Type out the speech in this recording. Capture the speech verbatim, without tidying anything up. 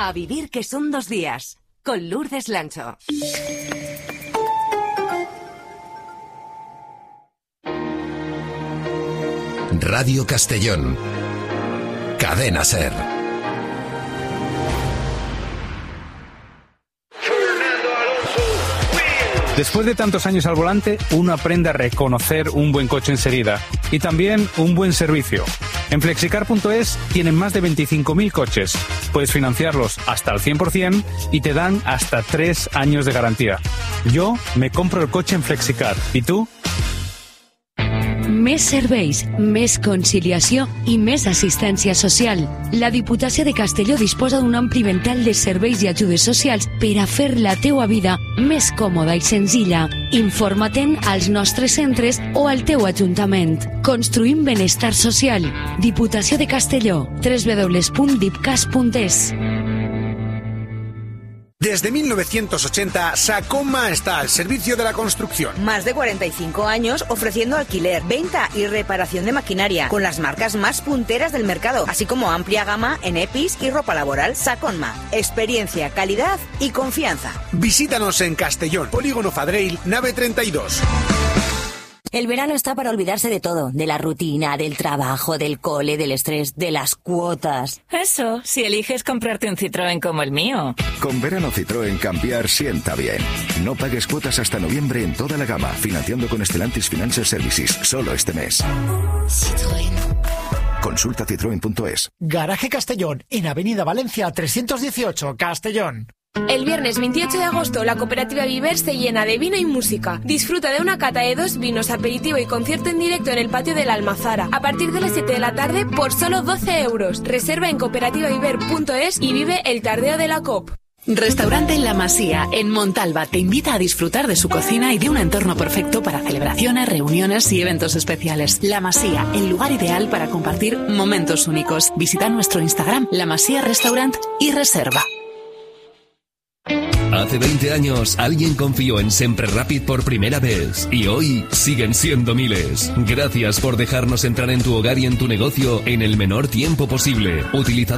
A vivir que son dos días, con Lourdes Lancho. Radio Castellón. Cadena Ser. Después de tantos años al volante, uno aprende a reconocer un buen coche enseguida y también un buen servicio. En flexicar punto es tienen más de veinticinco mil coches. Puedes financiarlos hasta el cien por ciento y te dan hasta tres años de garantía. Yo me compro el coche en Flexicar. ¿Y tú? Més serveis, més conciliació i més assistència social. La Diputació de Castelló disposa d'un ampli ventall de serveis i ajudes socials per a fer la teua vida més còmoda i senzilla. Informa-te'n als nostres centres o al teu ajuntament. Construïm benestar social. Diputació de Castelló. doble u doble u doble u punt dipcas punt es. Desde mil novecientos ochenta, Sacoma está al servicio de la construcción. Más de cuarenta y cinco años ofreciendo alquiler, venta y reparación de maquinaria con las marcas más punteras del mercado, así como amplia gama en E P I s y ropa laboral. Sacoma, experiencia, calidad y confianza. Visítanos en Castellón, Polígono Fadreil, nave treinta y dos. El verano está para olvidarse de todo, de la rutina, del trabajo, del cole, del estrés, de las cuotas. Eso, si eliges comprarte un Citroën como el mío. Con verano Citroën cambiar sienta bien. No pagues cuotas hasta noviembre en toda la gama, financiando con Stellantis Financial Services, solo este mes. Citroën. Consulta citroen punto es. Garaje Castellón, en Avenida Valencia trescientos dieciocho, Castellón. El viernes veintiocho de agosto, la cooperativa Viver se llena de vino y música. Disfruta de una cata de dos vinos, aperitivo y concierto en directo en el patio de la Almazara. A partir de las siete de la tarde por solo doce euros. Reserva en cooperativa viver punto es y vive el tardeo de la C O P. Restaurante La Masía, en Montalba, te invita a disfrutar de su cocina y de un entorno perfecto para celebraciones, reuniones y eventos especiales. La Masía, el lugar ideal para compartir momentos únicos. Visita nuestro Instagram, La Masía Restaurant, y reserva. Hace veinte años alguien confió en Sempre Rapid por primera vez y hoy siguen siendo miles. Gracias por dejarnos entrar en tu hogar y en tu negocio en el menor tiempo posible. Utilizando